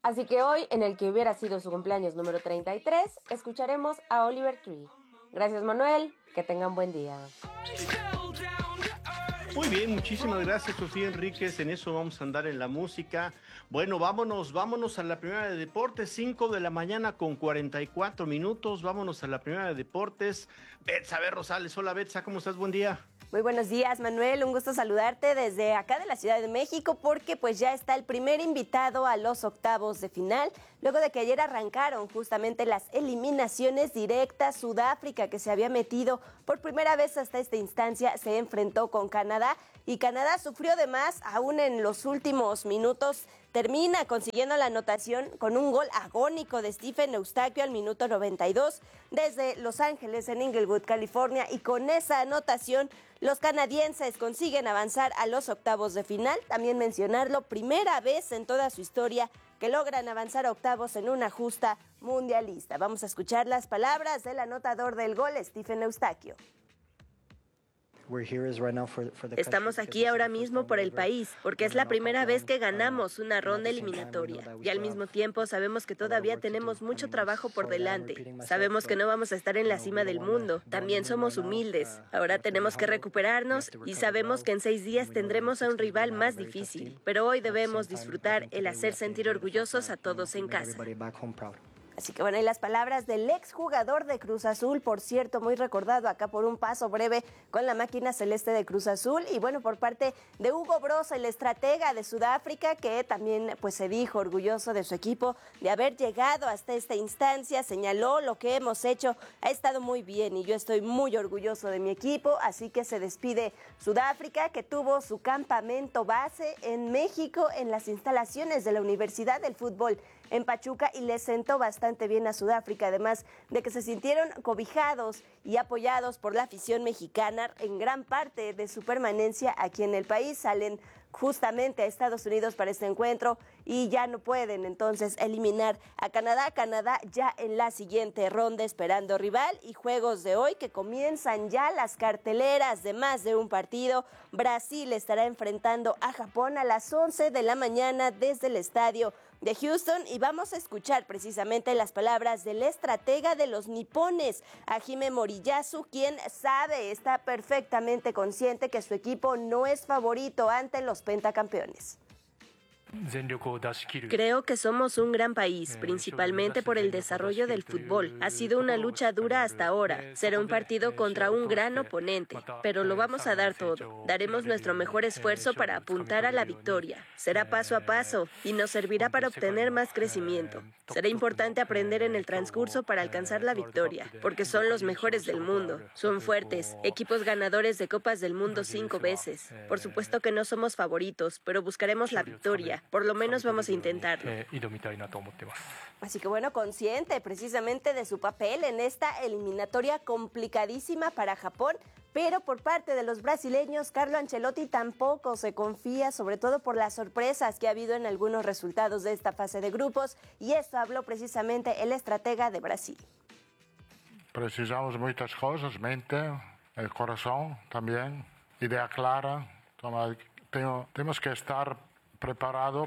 Así que hoy, en el que hubiera sido su cumpleaños número 33, escucharemos a Oliver Tree. Gracias, Manuel. Que tengan buen día. Muy bien, muchísimas gracias, Sofía Enríquez. En eso vamos a andar en la música. Bueno, vámonos a la primera de deportes, 5 de la mañana con 44 minutos. Vámonos a la primera de deportes. Betsa Rosales, hola Betsa, ¿cómo estás? Buen día. Muy buenos días, Manuel, un gusto saludarte desde acá de la Ciudad de México porque pues ya está el primer invitado a los octavos de final, luego de que ayer arrancaron justamente las eliminaciones directas. Sudáfrica, que se había metido por primera vez hasta esta instancia, se enfrentó con Canadá y Canadá sufrió de más, aún en los últimos minutos. Termina consiguiendo la anotación con un gol agónico de Stephen Eustaquio al minuto 92 desde Los Ángeles, en Inglewood, California, y con esa anotación los canadienses consiguen avanzar a los octavos de final. También mencionarlo, primera vez en toda su historia que logran avanzar a octavos en una justa mundialista. Vamos a escuchar las palabras del anotador del gol, Stephen Eustaquio. Estamos aquí ahora mismo por el país, porque es la primera vez que ganamos una ronda eliminatoria. Y al mismo tiempo sabemos que todavía tenemos mucho trabajo por delante. Sabemos que no vamos a estar en la cima del mundo. También somos humildes. Ahora tenemos que recuperarnos y sabemos que en 6 días tendremos a un rival más difícil. Pero hoy debemos disfrutar el hacer sentir orgullosos a todos en casa. Así que bueno, y las palabras del exjugador de Cruz Azul, por cierto, muy recordado acá por un paso breve con la máquina celeste de Cruz Azul, y bueno, por parte de Hugo Broz, el estratega de Sudáfrica, que también pues se dijo orgulloso de su equipo de haber llegado hasta esta instancia. Señaló: lo que hemos hecho ha estado muy bien y yo estoy muy orgulloso de mi equipo. Así que se despide Sudáfrica, que tuvo su campamento base en México, en las instalaciones de la Universidad del Fútbol en Pachuca, y les sentó bastante bien a Sudáfrica, además de que se sintieron cobijados y apoyados por la afición mexicana en gran parte de su permanencia aquí en el país. Salen justamente a Estados Unidos para este encuentro y ya no pueden entonces eliminar a Canadá. Canadá ya en la siguiente ronda esperando rival, y juegos de hoy que comienzan ya las carteleras de más de un partido. Brasil estará enfrentando a Japón a las 11 de la mañana desde el estadio de Houston, y vamos a escuchar precisamente las palabras del estratega de los nipones, Hajime Moriyasu, quien está perfectamente consciente que su equipo no es favorito ante los pentacampeones. Creo que somos un gran país, principalmente por el desarrollo del fútbol. Ha sido una lucha dura hasta ahora. Será un partido contra un gran oponente, pero lo vamos a dar todo. Daremos nuestro mejor esfuerzo para apuntar a la victoria. Será paso a paso y nos servirá para obtener más crecimiento. Será importante aprender en el transcurso para alcanzar la victoria, porque son los mejores del mundo. Son fuertes, equipos ganadores de Copas del Mundo 5 veces. Por supuesto que no somos favoritos, pero buscaremos la victoria. Por lo menos vamos a intentarlo. Así que bueno, consciente precisamente de su papel en esta eliminatoria complicadísima para Japón, pero por parte de los brasileños, Carlo Ancelotti tampoco se confía, sobre todo por las sorpresas que ha habido en algunos resultados de esta fase de grupos, y esto habló precisamente el estratega de Brasil. Precisamos muchas cosas, mente, el corazón también, idea clara. Tenemos que estar preparado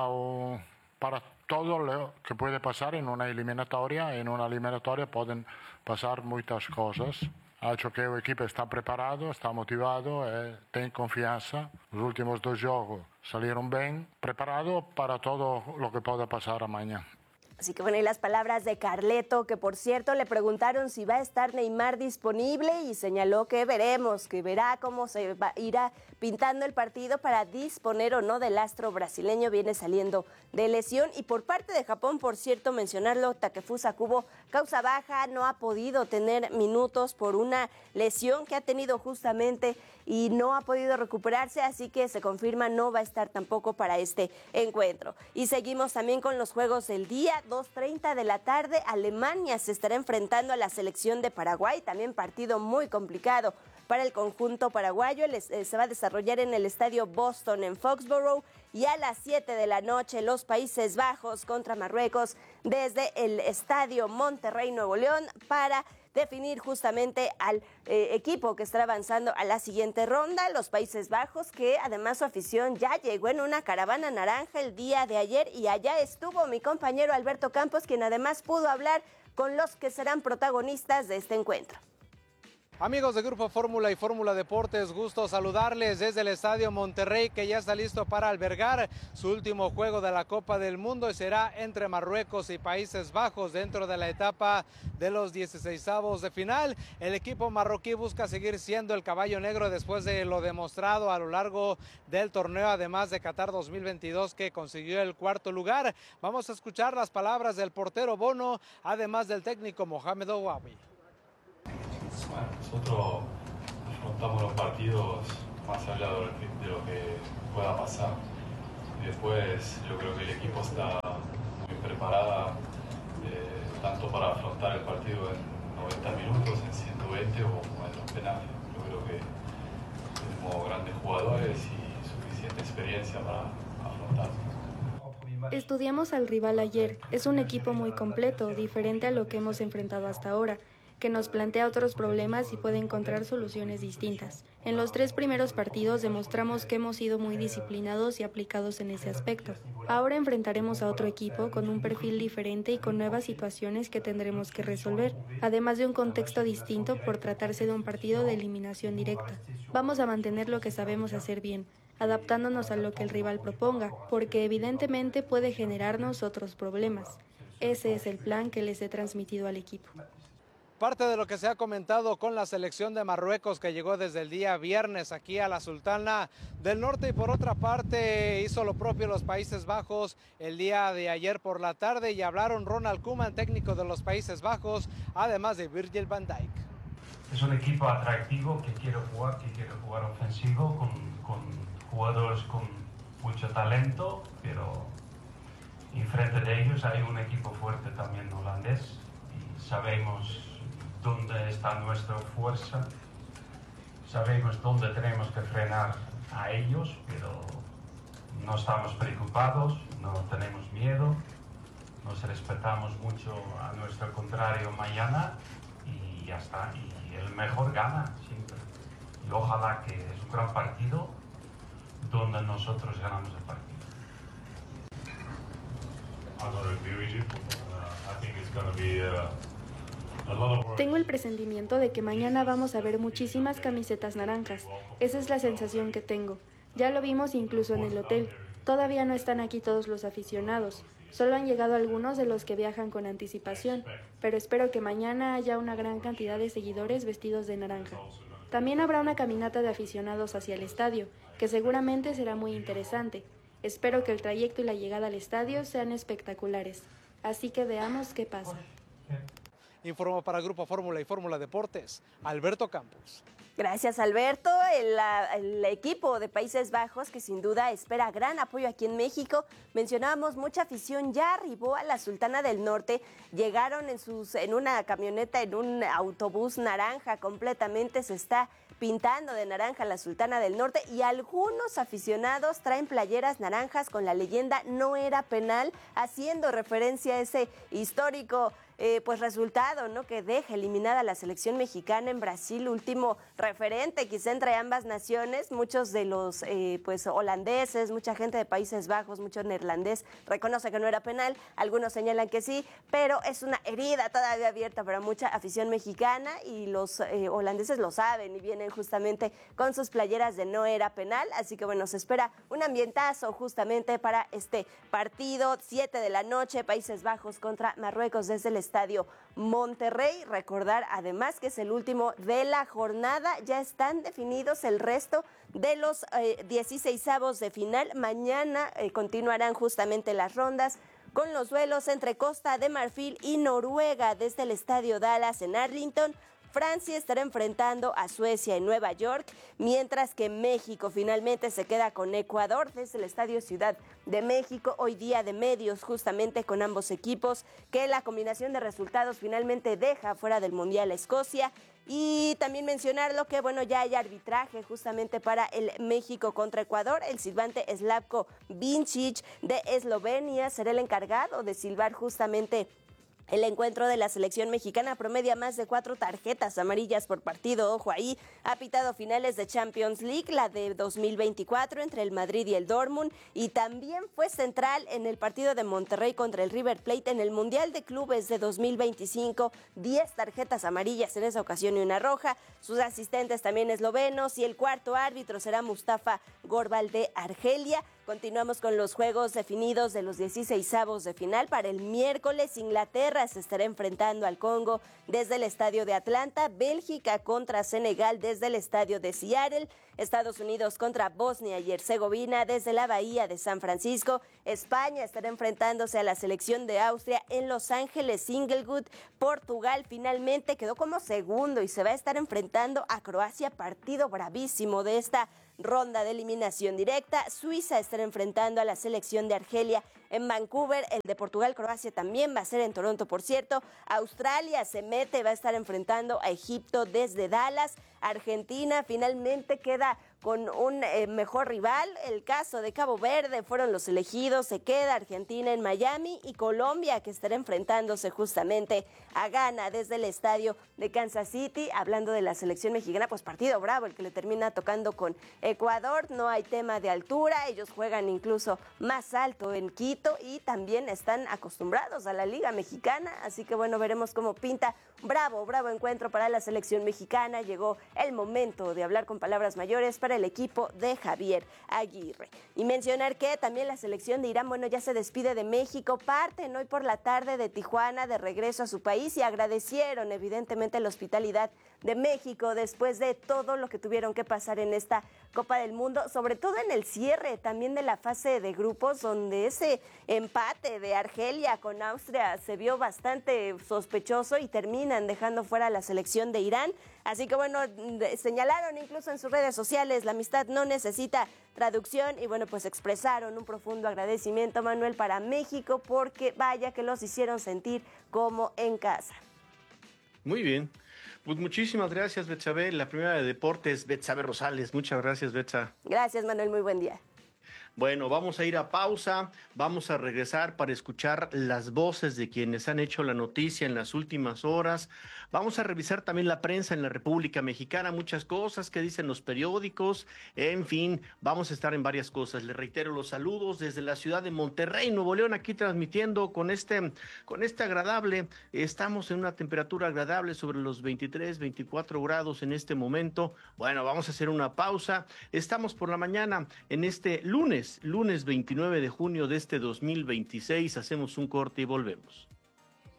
para todo lo que puede pasar en una eliminatoria. En una eliminatoria pueden pasar muchas cosas. Ha hecho que el equipo está preparado, está motivado, tiene confianza. Los últimos 2 juegos salieron bien, preparado para todo lo que pueda pasar mañana. Así que bueno, y las palabras de Carleto, que por cierto le preguntaron si va a estar Neymar disponible, y señaló que veremos, que verá cómo irá pintando el partido para disponer o no del astro brasileño. Viene saliendo de lesión. Y por parte de Japón, por cierto, mencionarlo, Takefusa Kubo, causa baja, no ha podido tener minutos por una lesión que ha tenido justamente y no ha podido recuperarse, así que se confirma no va a estar tampoco para este encuentro. Y seguimos también con los juegos del día. 2:30 de la tarde, Alemania se estará enfrentando a la selección de Paraguay, también partido muy complicado para el conjunto paraguayo. Se va a desarrollar en el estadio Boston en Foxborough, y a las 7 de la noche los Países Bajos contra Marruecos desde el estadio Monterrey, Nuevo León, para definir justamente al equipo que estará avanzando a la siguiente ronda, los Países Bajos, que además su afición ya llegó en una caravana naranja el día de ayer y allá estuvo mi compañero Alberto Campos, quien además pudo hablar con los que serán protagonistas de este encuentro. Amigos de Grupo Fórmula y Fórmula Deportes, gusto saludarles desde el Estadio Monterrey, que ya está listo para albergar su último juego de la Copa del Mundo y será entre Marruecos y Países Bajos dentro de la etapa de los 16avos de final. El equipo marroquí busca seguir siendo el caballo negro después de lo demostrado a lo largo del torneo, además de Qatar 2022, que consiguió el cuarto lugar. Vamos a escuchar las palabras del portero Bono, además del técnico Mohamed Ouawi. Bueno, nosotros afrontamos los partidos más allá de lo que pueda pasar. Y después yo creo que el equipo está muy preparado tanto para afrontar el partido en 90 minutos, en 120 o en los penales. Yo creo que tenemos grandes jugadores y suficiente experiencia para afrontarlo. Estudiamos al rival ayer. Es un equipo muy completo, diferente a lo que hemos enfrentado hasta ahora, que nos plantea otros problemas y puede encontrar soluciones distintas. En los 3 primeros partidos demostramos que hemos sido muy disciplinados y aplicados en ese aspecto. Ahora enfrentaremos a otro equipo con un perfil diferente y con nuevas situaciones que tendremos que resolver, además de un contexto distinto por tratarse de un partido de eliminación directa. Vamos a mantener lo que sabemos hacer bien, adaptándonos a lo que el rival proponga, porque evidentemente puede generarnos otros problemas. Ese es el plan que les he transmitido al equipo. Parte de lo que se ha comentado con la selección de Marruecos, que llegó desde el día viernes aquí a la Sultana del Norte, y por otra parte hizo lo propio los Países Bajos el día de ayer por la tarde, y hablaron Ronald Koeman, técnico de los Países Bajos, además de Virgil van Dijk. Es un equipo atractivo que quiere jugar ofensivo, con jugadores con mucho talento, pero enfrente de ellos hay un equipo fuerte también holandés, y sabemos dónde está nuestra fuerza, sabemos dónde tenemos que frenar a ellos, pero no estamos preocupados, no tenemos miedo, nos respetamos mucho a nuestro contrario mañana y ya está, y el mejor gana siempre. Y ojalá que es un gran partido donde nosotros ganamos el partido. Tengo el presentimiento de que mañana vamos a ver muchísimas camisetas naranjas. Esa es la sensación que tengo. Ya lo vimos incluso en el hotel. Todavía no están aquí todos los aficionados. Solo han llegado algunos de los que viajan con anticipación, pero espero que mañana haya una gran cantidad de seguidores vestidos de naranja. También habrá una caminata de aficionados hacia el estadio, que seguramente será muy interesante. Espero que el trayecto y la llegada al estadio sean espectaculares. Así que veamos qué pasa. Informó para Grupo Fórmula y Fórmula Deportes, Alberto Campos. Gracias, Alberto. El equipo de Países Bajos, que sin duda espera gran apoyo aquí en México. Mencionábamos, mucha afición ya arribó a la Sultana del Norte. Llegaron en una camioneta, en un autobús naranja completamente. Se está pintando de naranja la Sultana del Norte, y algunos aficionados traen playeras naranjas con la leyenda "no era penal", haciendo referencia a ese histórico resultado, ¿no?, que deja eliminada a la selección mexicana en Brasil, último referente quizá entre ambas naciones. Muchos de los holandeses, mucha gente de Países Bajos, mucho neerlandés reconoce que no era penal, algunos señalan que sí, pero es una herida todavía abierta para mucha afición mexicana, y los holandeses lo saben y vienen justamente con sus playeras de "no era penal". Así que bueno, se espera un ambientazo justamente para este partido, 7 de la noche, Países Bajos contra Marruecos desde el Estadio Monterrey. Recordar además que es el último de la jornada, ya están definidos el resto de los 16avos de final. Mañana continuarán justamente las rondas con los duelos entre Costa de Marfil y Noruega desde el Estadio Dallas en Arlington. Francia estará enfrentando a Suecia en Nueva York, mientras que México finalmente se queda con Ecuador desde el Estadio Ciudad de México. Hoy día de medios justamente con ambos equipos, que la combinación de resultados finalmente deja fuera del Mundial a Escocia. Y también mencionarlo que ya hay arbitraje justamente para el México contra Ecuador. El silbante Slavko Vincic de Eslovenia será el encargado de silbar justamente El encuentro de la selección mexicana promedia más de 4 tarjetas amarillas por partido. Ojo ahí, ha pitado finales de Champions League, la de 2024 entre el Madrid y el Dortmund, y también fue central en el partido de Monterrey contra el River Plate en el Mundial de Clubes de 2025. 10 tarjetas amarillas en esa ocasión y una roja. Sus asistentes también eslovenos, y el cuarto árbitro será Mustafa Gorbal de Argelia. Continuamos con los juegos definidos de los 16avos de final. Para el miércoles, Inglaterra se estará enfrentando al Congo desde el estadio de Atlanta, Bélgica contra Senegal desde el estadio de Seattle, Estados Unidos contra Bosnia y Herzegovina desde la bahía de San Francisco, España estará enfrentándose a la selección de Austria en Los Ángeles, Inglewood, Portugal finalmente quedó como segundo y se va a estar enfrentando a Croacia, partido bravísimo de esta ronda de eliminación directa. Suiza estará enfrentando a la selección de Argelia en Vancouver. El de Portugal-Croacia también va a ser en Toronto, por cierto. Australia se mete, va a estar enfrentando a Egipto desde Dallas. Argentina finalmente queda con un mejor rival. El caso de Cabo Verde fueron los elegidos. Se queda Argentina en Miami, y Colombia, que estará enfrentándose justamente a Ghana desde el estadio de Kansas City. Hablando de la selección mexicana, pues partido bravo el que le termina tocando con Ecuador. No hay tema de altura, ellos juegan incluso más alto en Quito y también están acostumbrados a la Liga Mexicana, así que bueno, veremos cómo pinta. Bravo encuentro para la selección mexicana. Llegó el momento de hablar con palabras mayores para el equipo de Javier Aguirre. Y mencionar que también la selección de Irán, bueno, ya se despide de México, parten hoy por la tarde de Tijuana de regreso a su país, y agradecieron evidentemente la hospitalidad de México después de todo lo que tuvieron que pasar en esta Copa del Mundo, sobre todo en el cierre también de la fase de grupos, donde ese empate de Argelia con Austria se vio bastante sospechoso y terminan dejando fuera a la selección de Irán. Así que bueno, señalaron incluso en sus redes sociales, la amistad no necesita traducción, y bueno, pues expresaron un profundo agradecimiento, Manuel, para México, porque vaya que los hicieron sentir como en casa. Muy bien. Pues muchísimas gracias, Betsabe. La primera de deportes, Betsabe Rosales. Muchas gracias, Betsa. Gracias, Manuel. Muy buen día. Bueno, vamos a ir a pausa, vamos a regresar para escuchar las voces de quienes han hecho la noticia en las últimas horas. Vamos a revisar también la prensa en la República Mexicana, muchas cosas que dicen los periódicos, en fin, vamos a estar en varias cosas. Les reitero los saludos desde la ciudad de Monterrey, Nuevo León, aquí transmitiendo con este agradable, estamos en una temperatura agradable sobre los 23, 24 grados en este momento. Bueno, vamos a hacer una pausa. Estamos por la mañana en este lunes 29 de junio de este 2026. Hacemos un corte y volvemos.